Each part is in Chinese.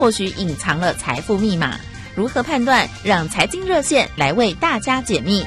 或许隐藏了财富密码。如何判断？让财经热线来为大家解密。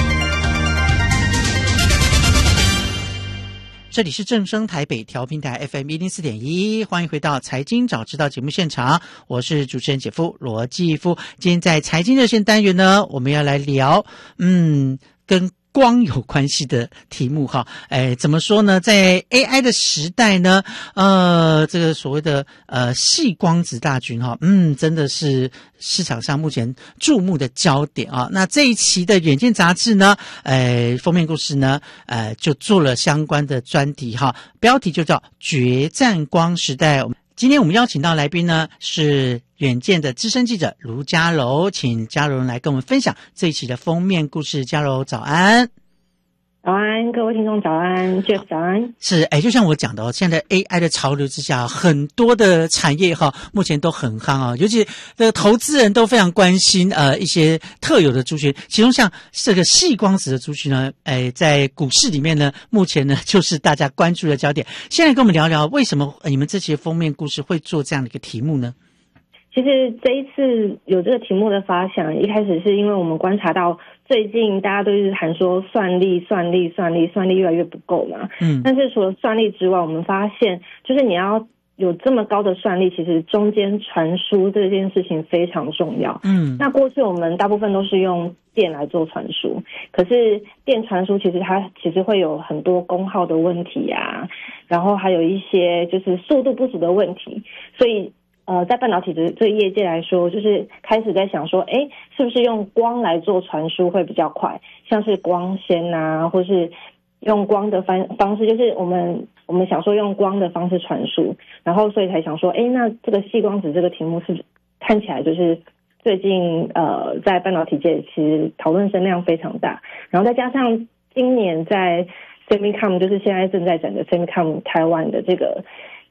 这里是正声台北调频台 FM104.1，欢迎回到财经早知道节目现场，我是主持人姐夫罗继夫。今天在财经热线单元呢，我们要来聊跟光有关系的题目哈。怎么说呢，在 AI 的时代呢，这个所谓的矽光子大军哈，真的是市场上目前注目的焦点啊。那这一期的远见杂志呢，封面故事呢，就做了相关的专题哈，标题就叫决战光时代。今天我们邀请到来宾呢是远见的资深记者卢嘉柔，请嘉柔来跟我们分享这一期的封面故事。嘉柔早安。 早安，各位听众早安 ，Jeff 早安。 是，就像我讲的现在 AI 的潮流之下，很多的产业目前都很夯尤其这个投资人都非常关心一些特有的族群，其中像这个矽光子的族群呢，在股市里面呢，目前呢就是大家关注的焦点。现在跟我们聊聊，为什么你们这期封面故事会做这样的一个题目呢？ 其实这一次有这个题目的发想，一开始是因为我们观察到最近大家都是喊说算力越来越不够嘛。但是除了算力之外，我们发现就是你要有这么高的算力，其实中间传输这件事情非常重要。那过去我们大部分都是用电来做传输，可是电传输它其实会有很多功耗的问题啊，然后还有一些就是速度不足的问题，所以在半导体的这个业界来说，就是开始在想说，是不是用光来做传输会比较快，像是光纤啊，或是用光的方式，就是我们想说用光的方式传输，然后所以才想说，那这个矽光子这个题目是看起来就是最近在半导体界其实讨论声量非常大，然后再加上今年在 Semicom 就是现在正在展的 Semicom 台湾的这个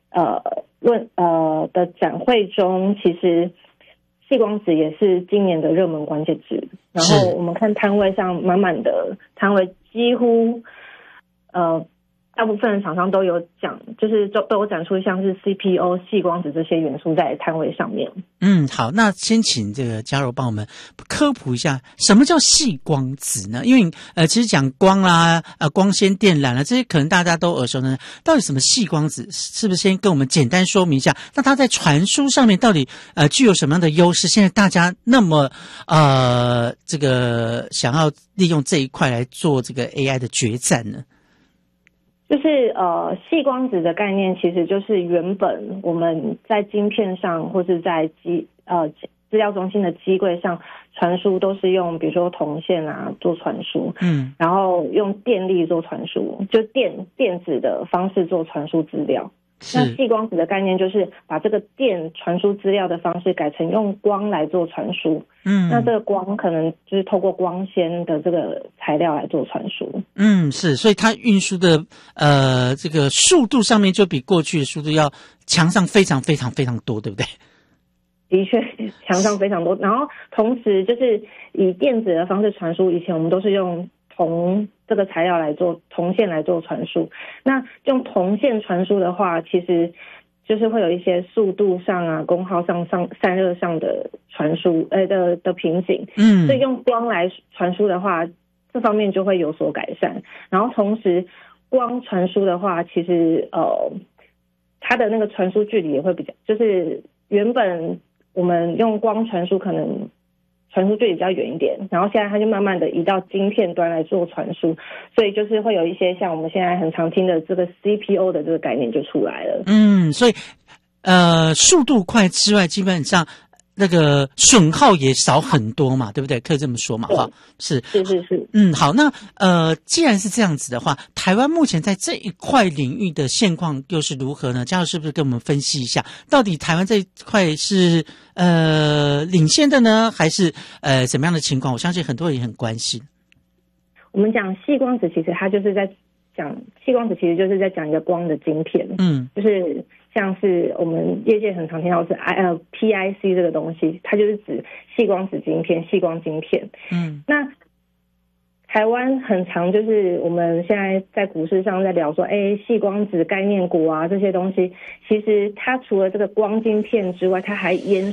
的展会中，其实矽光子也是今年的热门关键字。然后我们看摊位上满满的摊位，几乎大部分厂商都有讲，就是都有展出像是 CPO、矽光子这些元素在摊位上面。 好，那先请这个嘉柔帮我们科普一下，什么叫矽光子呢？因为其实讲光啦、光纤电缆啦，这些可能大家都耳熟能详。到底什么矽光子？是不是先跟我们简单说明一下？那它在传输上面到底具有什么样的优势？现在大家那么这个想要利用这一块来做这个 AI 的决战呢？ 就是矽光子的概念，其实就是原本我们在晶片上或是在资料中心的机柜上传输都是用比如说铜线啊做传输，然后用电力做传输，就电子的方式做传输资料。那矽光子的概念就是把这个电传输资料的方式改成用光来做传输。那这个光可能就是透过光纤的这个材料来做传输。 是，所以它运输的这个速度上面就比过去的速度要强上非常非常非常多，对不对？ 的确强上非常多，然后同时就是以电子的方式传输，以前我们都是用铜这个材料来做铜线来做传输，那用铜线传输的话，其实就是会有一些速度上啊、功耗上、散热上的传输的瓶颈。所以用光来传输的话，这方面就会有所改善。然后同时光传输的话，其实它的那个传输距离也会比较，就是原本我们用光传输可能传输距离比较远一点，然后现在它就慢慢的移到晶片端来做传输，所以就是会有一些像我们现在很常听的这个 CPO 的这个概念就出来了。所以速度快之外，基本上那个损耗也少很多嘛，对不对？可以这么说嘛，哈，是。好，那既然是这样子的话，台湾目前在这一块领域的现况又是如何呢？嘉柔是不是跟我们分析一下，到底台湾这一块是领先的呢，还是怎么样的情况？我相信很多人也很关心。 我们讲矽光子，其实它就是在讲矽光子，其实就是在讲一个光的晶片，就是像是我们业界很常听到是PIC 这个东西，它就是指矽光子晶片、矽光晶片。那台湾很常就是我们现在在股市上在聊说，矽光子概念股啊这些东西，其实它除了这个光晶片之外，它还延